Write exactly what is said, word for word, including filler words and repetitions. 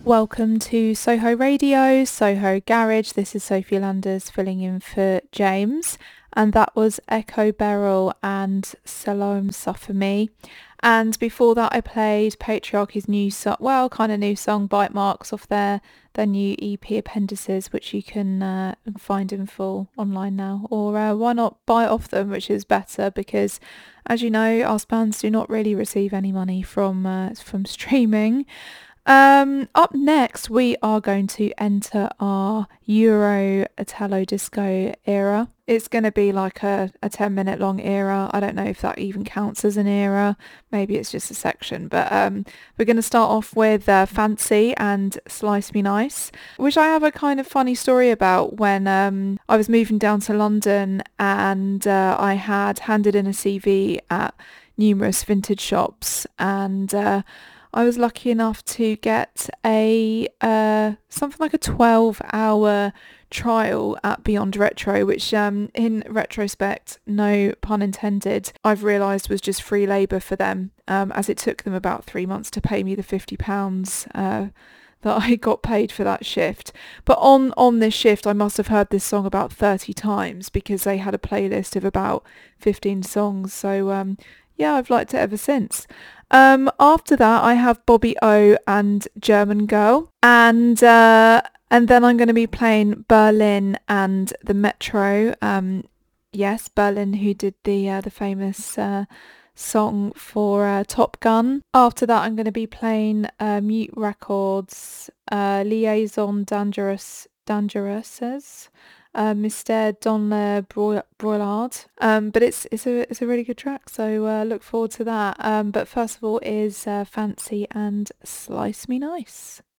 Welcome to Soho Radio, Soho Garage. This is Sophie Landers filling in for James, and that was Echo Beryl and Salome Suffer Me. And before that, I played Patriarchy's new song, well, kind of new song, Bite Marks, off their their new E P Appendices, which you can uh, find in full online now. Or uh, why not buy off them, which is better because, as you know, our bands do not really receive any money from uh, from streaming. Um, up next, we are going to enter our Euro Italo Disco era. It's going to be like a, a ten minute long era. I don't know if that even counts as an era. Maybe it's just a section. But um, we're going to start off with uh, Fancy and Slice Me Nice, which I have a kind of funny story about when um, I was moving down to London and uh, I had handed in a C V at numerous vintage shops and uh, I was lucky enough to get a uh, something like a twelve hour trial at Beyond Retro, which um, in retrospect, no pun intended, I've realised was just free labour for them, um, as it took them about three months to pay me the fifty pounds uh, that I got paid for that shift. But on, on this shift, I must have heard this song about thirty times because they had a playlist of about fifteen songs. So um, yeah, I've liked it ever since. Um, after that, I have Bobby O and German Girl, and uh, and then I'm going to be playing Berlin and the Metro. Um, yes, Berlin, who did the uh, the famous uh, song for uh, Top Gun. After that, I'm going to be playing uh, Mute Records, uh, Liaison Dangerous Dangerouses. Uh, Mister Don Le Brou- Broilard. Um, but it's it's a it's a really good track, so uh, look forward to that. Um, but first of all is uh, Fancy and Slice Me Nice.